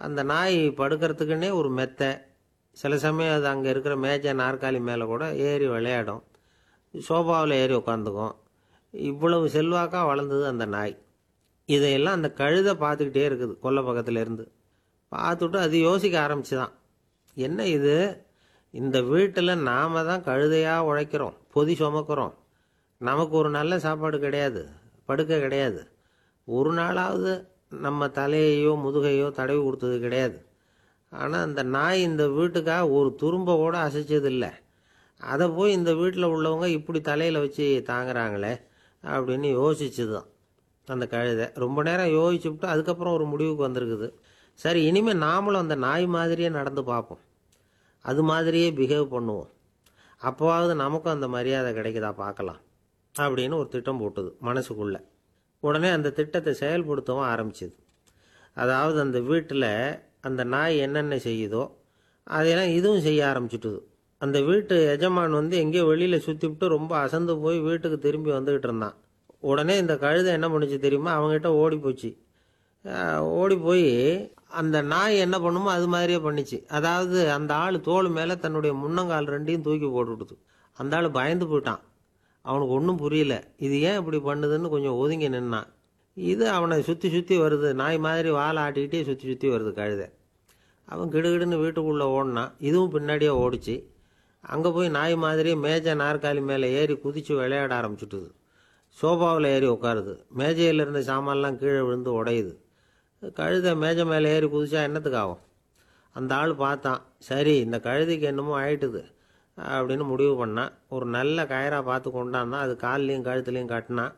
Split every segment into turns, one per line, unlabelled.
அந்த நாய் படுக்கிறதுக்குன்னே ஒரு மெத்தை, சில சமயம் அது அங்கே இருக்கிற மேஜை நாற்காலி மேலே கூட ஏறி விளையாடும், சோஃபாவில் ஏறி உட்காந்துக்கும். இவ்வளவு செல்வாக்காக வளர்ந்தது அந்த நாய். இதையெல்லாம் அந்த கழுதை பார்த்துக்கிட்டே இருக்குது கொல்லை பக்கத்தில் இருந்து. பார்த்துட்டு அது யோசிக்க ஆரம்பிச்சுதான், என்ன இது, இந்த வீட்டில் நாம் தான் கழுதையாக உழைக்கிறோம், பொதி சுமக்கிறோம், நமக்கு ஒரு நல்ல சாப்பாடு கிடையாது, படுக்கை கிடையாது, ஒரு நாளாவது நம்ம தலையையோ முதுகையோ தடவி கொடுத்தது கிடையாது. ஆனால் அந்த நாய் இந்த வீட்டுக்காக ஒரு துரும்ப கூட அசைச்சதில்லை. அதை போய் இந்த வீட்டில் உள்ளவங்க இப்படி தலையில் வச்சு தாங்குறாங்களே அப்படின்னு யோசிச்சுது தான் அந்த கழுதை. ரொம்ப நேரம் யோசிச்சுவிட்டு அதுக்கப்புறம் ஒரு முடிவுக்கு வந்திருக்குது. சரி, இனிமேல் நாமளும் அந்த நாய் மாதிரியே நடந்து பார்ப்போம், அது மாதிரியே பிஹேவ் பண்ணுவோம், அப்போவாவது நமக்கும் அந்த மரியாதை கிடைக்குதா பார்க்கலாம் அப்படின்னு ஒரு திட்டம் போட்டுது மனசுக்குள்ளே. உடனே அந்த திட்டத்தை செயல்படுத்தவும் ஆரம்பிச்சிது. அதாவது அந்த வீட்டில் அந்த நாய் என்னென்ன செய்யுதோ அதையெல்லாம் இதுவும் செய்ய ஆரம்பிச்சுட்டுது. அந்த வீட்டு எஜமான் எங்கேயோ வெளியில் சுற்றிவிட்டு ரொம்ப அசந்து போய் வீட்டுக்கு திரும்பி வந்துக்கிட்டு இருந்தான். உடனே இந்த கழுதை என்ன பண்ணிச்சு தெரியுமா, அவங்ககிட்ட ஓடி போச்சு. ஓடி போய் அந்த நாய் என்ன பண்ணுமோ அது மாதிரியே பண்ணிச்சு. அதாவது அந்த ஆள் தோள் மேலே தன்னுடைய முன்னங்கால் ரெண்டையும் தூக்கி போட்டுவிடுது. அந்த ஆள் பயந்து போயிட்டான். அவனுக்கு ஒன்றும் புரியல, இது ஏன் இப்படி பண்ணுதுன்னு கொஞ்சம் ஒதுங்கி நின்னான். இது அவனை சுற்றி சுற்றி வருது, நாய் மாதிரி வாழை ஆட்டிக்கிட்டே சுற்றி சுற்றி வருது கழுதை. அவன் கிடுகிடுன்னு வீட்டுக்குள்ளே ஓடினான், இதுவும் பின்னாடியே ஓடிச்சு. அங்கே போய் நாய் மாதிரியே மேஜை நாற்காலி மேலே ஏறி குதித்து விளையாட ஆரம்பிச்சுட்டுது. சோஃபாவில் ஏறி உட்காருது, மேஜையில் இருந்த சாமான்லாம் கீழே விழுந்து உடையுது. கழுதை மேஜை மேலே ஏறி குதிச்சா என்னத்துக்கு ஆகும்? அந்த ஆள் பார்த்தான், சரி இந்த கழுதைக்கு என்னமோ ஆயிட்டுது அப்படின்னு முடிவு பண்ணான். ஒரு நல்ல கயிறாக பார்த்து கொண்டாந்தான், அது கால்லையும் கழுத்துலையும் கட்டினான்.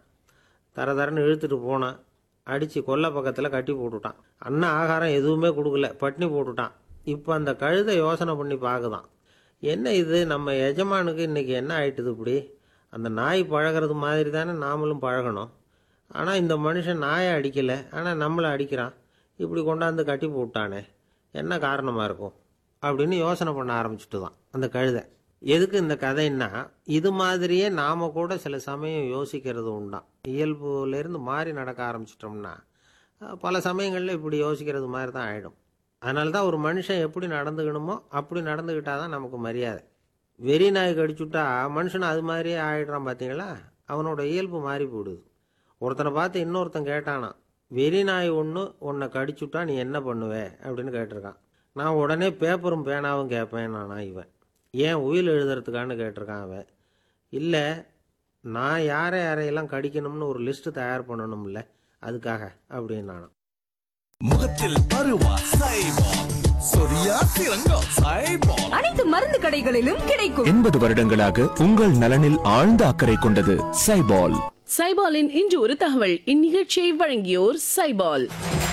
தரன்னு இழுத்துட்டு போனான். அடித்து கொல்லை பக்கத்தில் கட்டி போட்டுட்டான். அண்ணன் ஆகாரம் எதுவுமே கொடுக்கல, பட்னி போட்டுட்டான். இப்போ அந்த கழுதை யோசனை பண்ணி பார்க்குதான், என்ன இது, நம்ம எஜமானுக்கு இன்றைக்கி என்ன ஆயிட்டுது இப்படி? அந்த நாய் பழகிறது மாதிரி தானே நாமளும் பழகணும். ஆனால் இந்த மனுஷன் நாயை அடிக்கலை, ஆனால் நம்மளை அடிக்கிறான், இப்படி கொண்டாந்து கட்டி போட்டானே, என்ன காரணமாக இருக்கும் அப்படின்னு யோசனை பண்ண ஆரம்பிச்சுட்டு தான் அந்த கழுதை. எதுக்கு இந்த கதைன்னா, இது மாதிரியே நாம் கூட சில சமயம் யோசிக்கிறது உண்டாம். இயல்புலேருந்து மாறி நடக்க ஆரம்பிச்சிட்டோம்னா பல சமயங்களில் இப்படி யோசிக்கிறது மாதிரி தான் ஆகிடும். அதனால தான் ஒரு மனுஷன் எப்படி நடந்துக்கணுமோ அப்படி நடந்துக்கிட்டால் தான் நமக்கு மரியாதை. வெறி நாய் கடிச்சுட்டா மனுஷன் அது மாதிரியே ஆகிடுறான் பார்த்தீங்களா, அவனோட இயல்பு மாறி போயிடுது. ஒருத்தனை பார்த்து இன்னொருத்தன் கேட்டானா, வெறி நாய் உன்னை கடிச்சுட்டா நீ என்ன பண்ணுவே அப்படின்னு கேட்டிருக்கான். நான் உடனே பேப்பரும் பேனாவும் கேட்பேன் நானா இவன். ஏன் உயில் எழுதுறதுக்கான்னு கேட்டிருக்கான் அவன். இல்லை, நான் யாரையெல்லாம் கடிக்கணும்னு ஒரு லிஸ்ட்டு தயார் பண்ணணும்ல, அதுக்காக அப்படின்னு நானும்.
முகத்தில் பருவா சைபால், சொரியா சிறங்கம் சைபால்,
அனைத்து மருந்து கடைகளிலும் கிடைக்கும்.
80 வருடங்களாக உங்கள் நலனில் ஆழ்ந்த அக்கறை கொண்டது சைபால்.
சைபாலின் இன்று ஒரு தகவல். இந்நிகழ்ச்சியை வழங்கியோர் சைபால்.